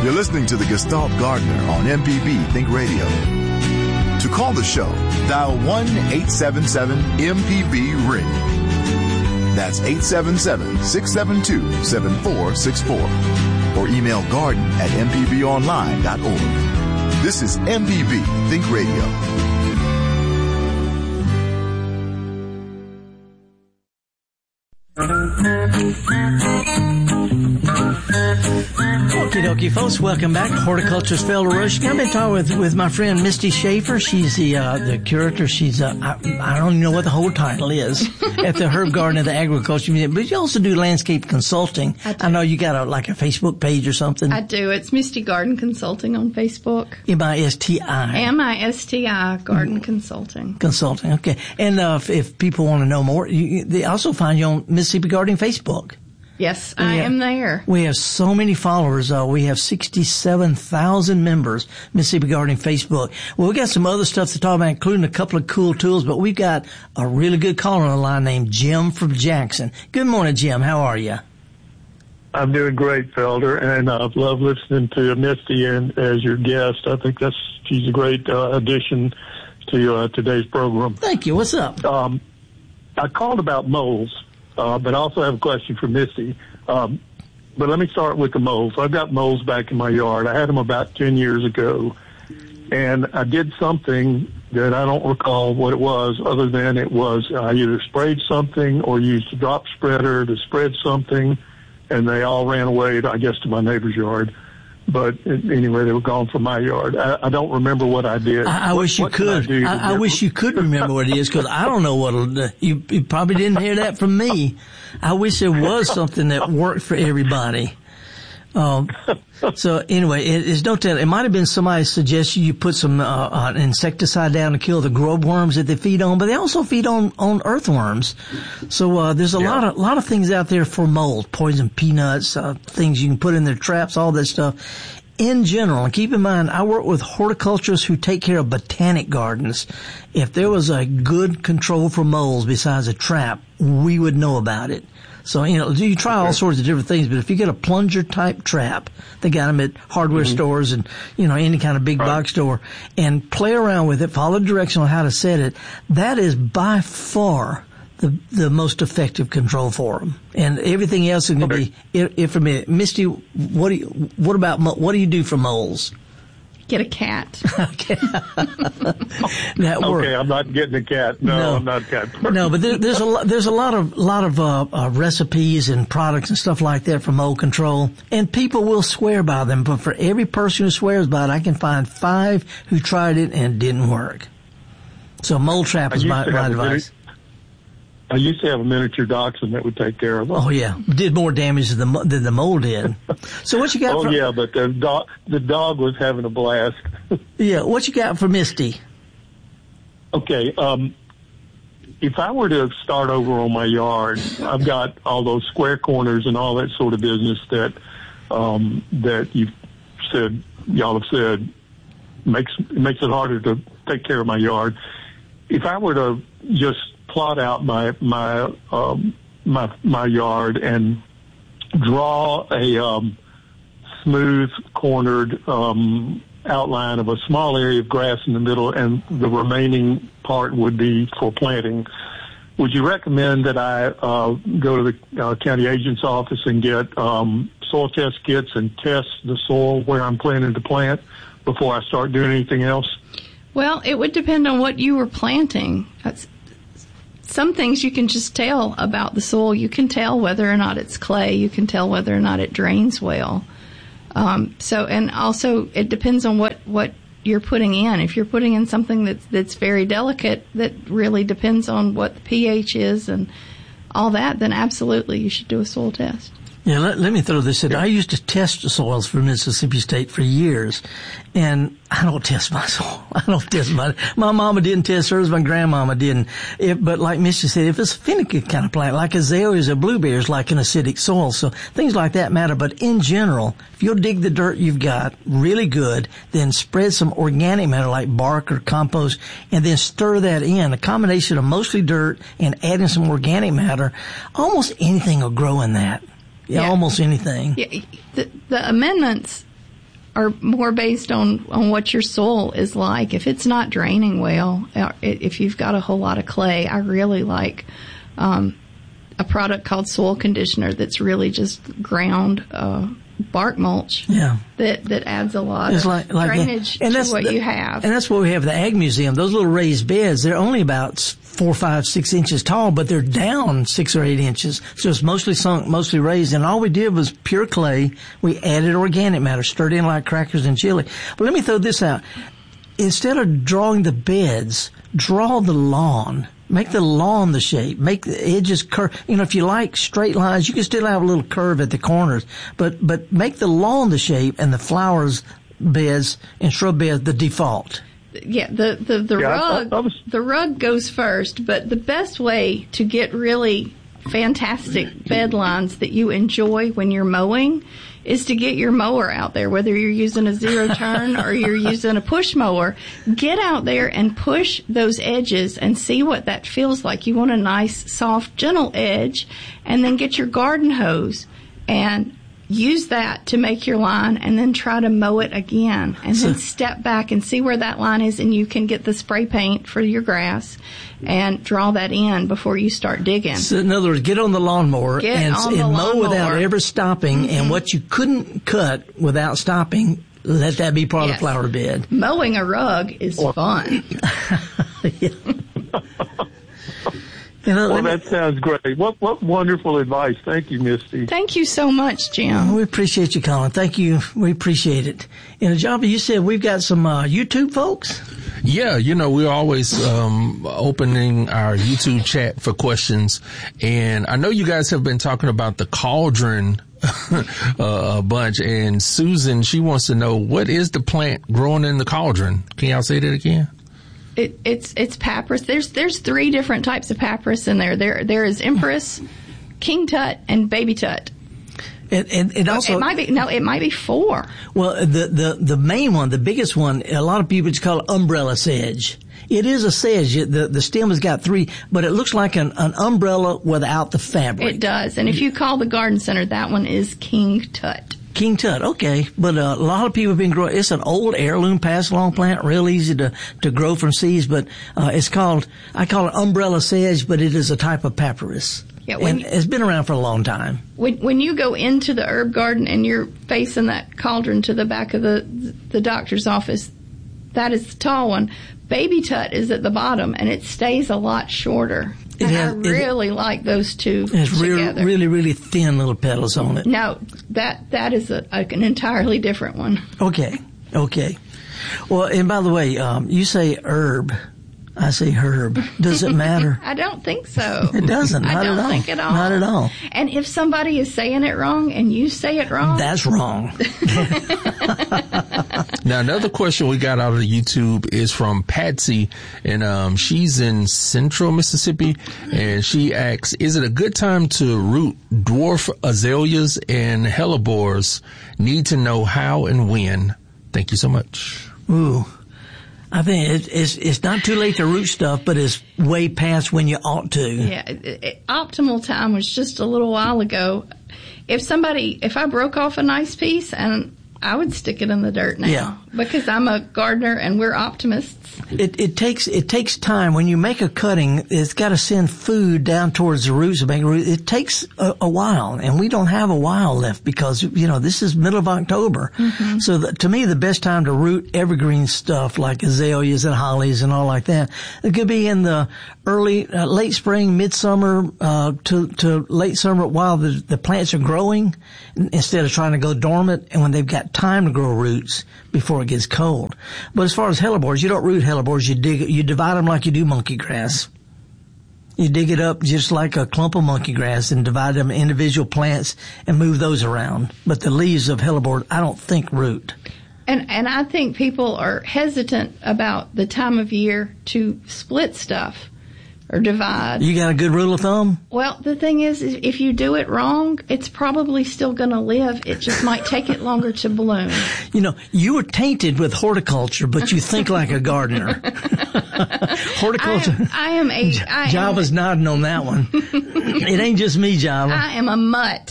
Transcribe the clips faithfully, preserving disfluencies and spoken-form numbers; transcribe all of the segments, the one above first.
You're listening to the Gestalt Gardener on M P B Think Radio. To call the show, dial one eight seven seven M P B ring. That's eight seven seven, six seven two, seven four six four. Or email garden at m p b online dot org. This is M P B Think Radio. Okie dokie, folks. Welcome back to Horticulture's Felder Roast. I've been talking with, with my friend Misty Schaefer. She's the uh, the curator. She's uh, I, I don't even know what the whole title is at the Herb Garden of the Agriculture Museum. But you also do landscape consulting. I, I know you got a like a Facebook page or something. I do. It's Misty Garden Consulting on Facebook. M I S T I. M I S T I Garden mm. Consulting. Consulting. Okay. And uh, if, if people want to know more, you, they also find you on Mississippi Gardening Facebook. Yes, I have, am there. We have so many followers. Uh, we have sixty-seven thousand members, Mississippi Gardening Facebook. Well, we got some other stuff to talk about, including a couple of cool tools, but we've got a really good caller on the line named Jim from Jackson. Good morning, Jim. How are you? I'm doing great, Felder, and I uh, love listening to Misty and as your guest. I think that's she's a great uh, addition to uh, today's program. Thank you. What's up? Um, I called about moles. Uh, but I also have a question for Misty. Um, but let me start with the moles. I've got moles back in my yard. I had them about ten years ago. And I did something that I don't recall what it was, other than it was I either sprayed something or used a drop spreader to spread something, and they all ran away, I guess, to my neighbor's yard. But anyway, they were gone from my yard. I, I don't remember what I did. I, I what, wish you could. I, I, I wish you could remember what it is, because I don't know what it'll, you, you probably didn't hear that from me. I wish there was something that worked for everybody. Um, so anyway, it, it's no telling. It might have been somebody's suggestion you put some uh, uh, insecticide down to kill the grub worms that they feed on, but they also feed on on earthworms. So uh, there's a yeah. lot of lot of things out there for mold, poison peanuts, uh, things you can put in their traps, all that stuff. In general, and keep in mind, I work with horticulturists who take care of botanic gardens. If there was a good control for moles besides a trap, we would know about it. So, you know, you try all sorts of different things, but if you get a plunger-type trap, they got them at hardware mm-hmm. stores and, you know, any kind of big right. box store, and play around with it, follow direction on how to set it, that is by far the the most effective control for them. And everything else is going to okay. be, if, if, Misty, what do you, what about, what do you do for moles? Get a cat. Okay. That works. Okay, I'm not getting a cat. No, no. I'm not a cat person. No, but there, there's a lot, there's a lot of lot of uh, uh, recipes and products and stuff like that for mold control, and people will swear by them. But for every person who swears by it, I can find five who tried it and it didn't work. So mold trap is my, my advice. I used to have a miniature dachshund that would take care of them. Oh yeah, did more damage than the, than the mold did. So what you got? Oh for, yeah, but the dog the dog was having a blast. Yeah, what you got for Misty? Okay, um, if I were to start over on my yard, I've got all those square corners and all that sort of business that um, that you've said y'all have said makes makes it harder to take care of my yard. If I were to just plot out my my um, my my yard and draw a um, smooth cornered um, outline of a small area of grass in the middle, and the remaining part would be for planting. Would you recommend that I uh, go to the uh, county agent's office and get um, soil test kits and test the soil where I'm planning to plant before I start doing anything else? Well, it would depend on what you were planting. That's, some things you can just tell about the soil. You can tell whether or not it's clay. You can tell whether or not it drains well. Um, so, and also it depends on what, what you're putting in. If you're putting in something that's, that's very delicate, that really depends on what the pH is and all that, then absolutely you should do a soil test. Yeah, let, let me throw this in. I used to test the soils for Mississippi State for years, and I don't test my soil. I don't test my, my mama didn't test hers, my grandmama didn't. If, but like Misty said, if it's a finicky kind of plant, like azaleas or blueberries, like an acidic soil, so things like that matter. But in general, if you'll dig the dirt you've got really good, then spread some organic matter like bark or compost, and then stir that in. A combination of mostly dirt and adding some organic matter, almost anything will grow in that. Yeah, yeah, almost anything. Yeah, the, the amendments are more based on, on what your soil is like. If it's not draining well, if you've got a whole lot of clay, I really like um, a product called Soil Conditioner that's really just ground uh, bark mulch. Yeah, that that adds a lot it's of like, like drainage and to that's what the, you have. And that's what we have at the Ag Museum. Those little raised beds, they're only about four, five, six inches tall, but they're down six or eight inches. So it's mostly sunk, mostly raised. And all we did was pure clay. We added organic matter, stirred in like crackers and chili. But let me throw this out. Instead of drawing the beds, draw the lawn. Make the lawn the shape. Make the edges curve. You know, if you like straight lines, you can still have a little curve at the corners. But but make the lawn the shape and the flowers beds and shrub beds the default. Yeah, the the the yeah, rug I, I was... the rug goes first. But the best way to get really fantastic bed lines that you enjoy when you're mowing is to get your mower out there, whether you're using a zero turn or you're using a push mower. Get out there and push those edges and see what that feels like. You want a nice, soft, gentle edge, and then get your garden hose and use that to make your line, and then try to mow it again, and then step back and see where that line is, and you can get the spray paint for your grass and draw that in before you start digging. So in other words, get on the lawnmower Get and, on and the mow lawnmower. without ever stopping, mm-hmm. and what you couldn't cut without stopping, let that be part Yes. of the flower bed. Mowing a rug is fun. Yeah. You know, Well, me, that sounds great. What what wonderful advice. Thank you, Misty. Thank you so much, Jim. we appreciate you, Colin. Thank you. We appreciate it. And Java, you said we've got some uh, YouTube folks? Yeah, you know, we're always um opening our YouTube chat for questions. And I know you guys have been talking about the cauldron uh, a bunch. And Susan, she wants to know, what is the plant growing in the cauldron? Can y'all say that again? It, it's it's papyrus. There's there's three different types of papyrus in there. There there is Empress, King Tut, and Baby Tut. And, and, and also, it might be no, it might be four. Well, the, the, the main one, the biggest one, a lot of people just call it umbrella sedge. It is a sedge. The, the stem has got three, but it looks like an, an umbrella without the fabric. It does. And if you call the garden center, that one is King Tut. King Tut, okay. But uh, a lot of people have been growing, it's an old heirloom pass along plant, real easy to, to grow from seeds, but uh, it's called, I call it umbrella sedge, but it is a type of papyrus. Yeah, when and you, it's been around for a long time. When when you go into the herb garden and you're facing that cauldron to the back of the the doctor's office, that is the tall one. Baby Tut is at the bottom, and it stays a lot shorter. It and has, I really it, like those two it's together. It's really, really thin little petals on it. No, that that is a, a, an entirely different one. Okay, okay. Well, and by the way, um, you say herb. I say herb. Does it matter? I don't think so. It doesn't. Not I don't at all. think at all. Not at all. And if somebody is saying it wrong and you say it wrong, that's wrong. Now, another question we got out of the YouTube is from Patsy, and um, she's in central Mississippi, and she asks, is it a good time to root dwarf azaleas and hellebores? Need to know how and when. Thank you so much. Ooh. I think it, it's it's not too late to root stuff, but it's way past when you ought to. Yeah, it, it, optimal time was just a little while ago. If somebody, if I broke off a nice piece, and I would stick it in the dirt now, yeah. because I'm a gardener and we're optimists. It it takes it takes time when you make a cutting. It's got to send food down towards the roots to make a root. It takes a, a while, and we don't have a while left because you know this is middle of October. Mm-hmm. So the, to me, the best time to root evergreen stuff like azaleas and hollies and all like that, it could be in the early, uh, late spring, midsummer uh, to to late summer while the the plants are growing, instead of trying to go dormant and when they've got time to grow roots before it gets cold. But as far as hellebores, you don't root hellebores. You dig, you divide them like you do monkey grass. You dig it up just like a clump of monkey grass and divide them into individual plants and move those around. But the leaves of hellebore, I don't think root. And and I think people are hesitant about the time of year to split stuff or divide. You got a good rule of thumb? Well, the thing is, is if you do it wrong, it's probably still going to live. It just might take it longer to bloom. You know, you were tainted with horticulture, but you think like a gardener. Horticulture. I am, I am a... I Java's am, nodding on that one. It ain't just me, Java. I am a mutt.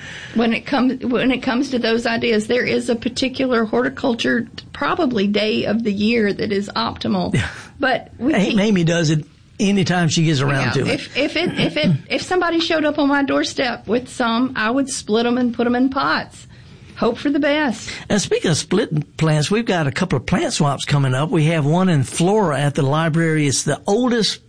when it comes when it comes to those ideas, there is a particular horticulture, probably day of the year that is optimal. But we Aunt Mamie does it anytime she gets around yeah, to it. If if it if it if somebody showed up on my doorstep with some, I would split them and put them in pots. Hope for the best. And speaking of splitting plants, we've got a couple of plant swaps coming up. We have one in Flora at the library. It's the oldest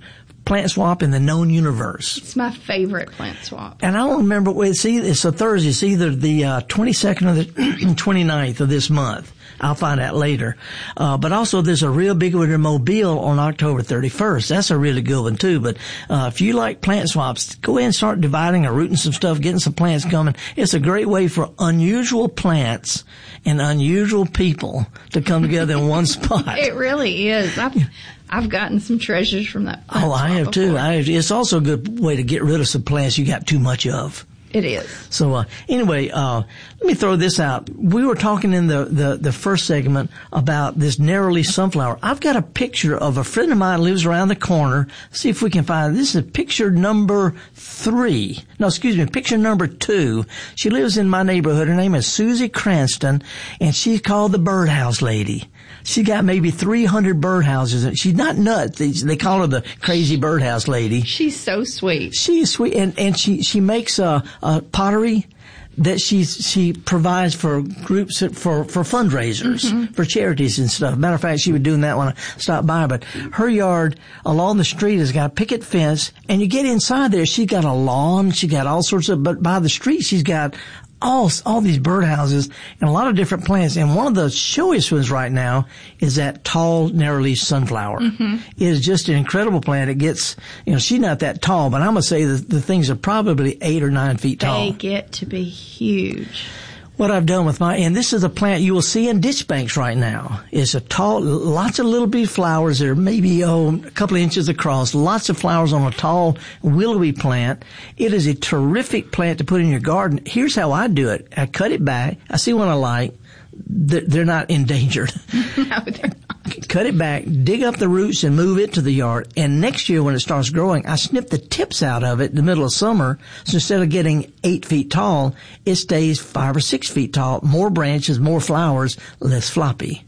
plant swap in the known universe. It's my favorite plant swap. And I don't remember, it's, either, it's a Thursday. It's either the uh, twenty-second or the twenty-ninth of this month. I'll find out later. Uh, but also there's a real big one in Mobile on October thirty-first. That's a really good one too. But, uh, if you like plant swaps, go ahead and start dividing or rooting some stuff, getting some plants coming. It's a great way for unusual plants and unusual people to come together in one spot. It really is. I've, I've gotten some treasures from that plant Oh, I have before. too. I have, it's also a good way to get rid of some plants you got too much of. It is. So, uh, anyway, uh, let me throw this out. We were talking in the, the, the first segment about this narrow-leaf sunflower. I've got a picture of a friend of mine who lives around the corner. See if we can find it. This is picture number three. No, excuse me, picture number two. She lives in my neighborhood. Her name is Susie Cranston, and she's called the birdhouse lady. She got maybe three hundred birdhouses. She's not nuts. They, they call her the crazy birdhouse lady. She's so sweet. She is sweet, and, and she, she makes a, a pottery that she's, she provides for groups, for, for fundraisers, mm-hmm. for charities and stuff. Matter of fact, she was doing that when I stopped by, but her yard along the street has got a picket fence, and you get inside there, she's got a lawn, she got all sorts of, but by the street, she's got all, all these birdhouses and a lot of different plants. And one of the showiest ones right now is that tall, narrow-leaf sunflower. Mm-hmm. It is just an incredible plant. It gets, you know, she's not that tall, but I'm going to say that the things are probably eight or nine feet tall. They get to be huge. What I've done with my, and this is a plant you will see in ditch banks right now. It's a tall, lots of little bitty flowers that are maybe, oh, a couple of inches across, lots of flowers on a tall willowy plant. It is a terrific plant to put in your garden. Here's how I do it. I cut it back. I see one I like. They're not endangered. No, they're not. Cut it back, dig up the roots, and move it to the yard. And next year when it starts growing, I snip the tips out of it in the middle of summer. So instead of getting eight feet tall, it stays five or six feet tall. More branches, more flowers, less floppy.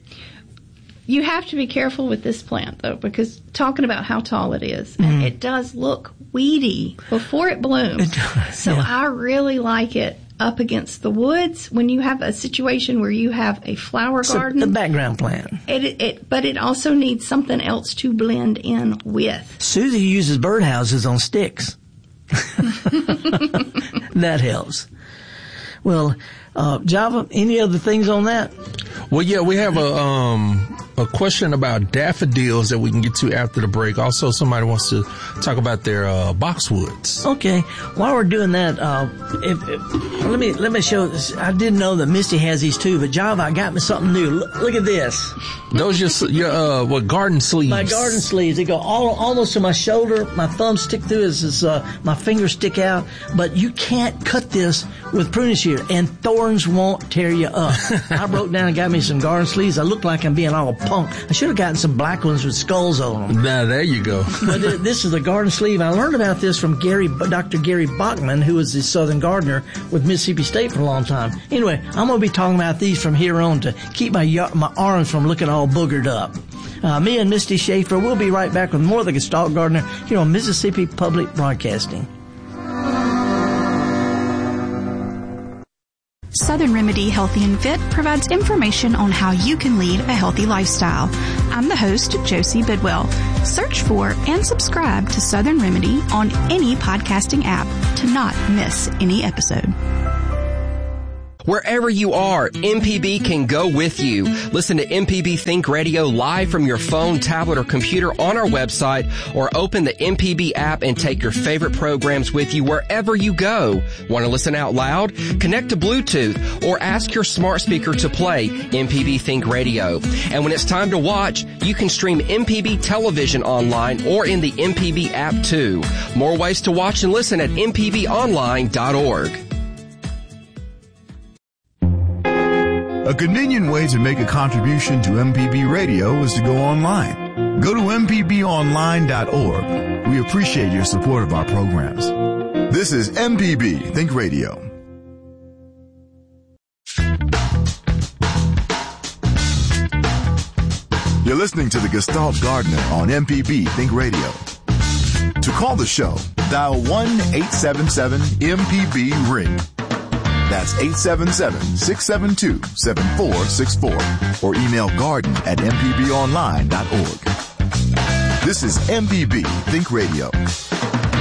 You have to be careful with this plant, though, because talking about how tall it is, mm-hmm. and it does look weedy before it blooms. It does, so yeah. I really like it up against the woods when you have a situation where you have a flower so garden. The background plant. It, it, it, but it also needs something else to blend in with. Susie uses birdhouses on sticks. That helps. Well, uh, Java, any other things on that? Well, yeah, we have a um a question about daffodils that we can get to after the break. Also, somebody wants to talk about their uh, boxwoods. Okay, while we're doing that, uh, if, if, let me let me show this. I didn't know that Misty has these too, but Java, I got me something new. Look, look at this. Those your your uh what garden sleeves? My garden sleeves. They go all almost to my shoulder. My thumbs stick through as, as uh, my fingers stick out. But you can't cut this with pruning shears, and thorns won't tear you up. I broke down and got me some garden sleeves. I look like I'm being all punk. I should have gotten some black ones with skulls on them. Now there you go. But this is a garden sleeve. I learned about this from Gary, Doctor Gary Bachman, who was the Southern gardener with Mississippi State for a long time. Anyway, I'm going to be talking about these from here on to keep my my arms from looking all boogered up. Uh, me and Misty Schaefer, we'll be right back with more of the Gestalt Gardener here on Mississippi Public Broadcasting. Southern Remedy Healthy and Fit provides information on how you can lead a healthy lifestyle. I'm the host, Josie Bidwell. Search for and subscribe to Southern Remedy on any podcasting app to not miss any episode. Wherever you are, M P B can go with you. Listen to M P B Think Radio live from your phone, tablet, or computer on our website, or open the M P B app and take your favorite programs with you wherever you go. Want to listen out loud? Connect to Bluetooth or ask your smart speaker to play M P B Think Radio. And when it's time to watch, you can stream M P B television online or in the M P B app too. More ways to watch and listen at m p b online dot org. A convenient way to make a contribution to M P B Radio is to go online. Go to m p b online dot org. We appreciate your support of our programs. This is M P B Think Radio. You're listening to the Gestalt Gardener on M P B Think Radio. To call the show, dial one eight seven seven M P B ring. That's eight seven seven, six seven two, seven four six four or email garden at m p b online dot org. This is M P B Think Radio.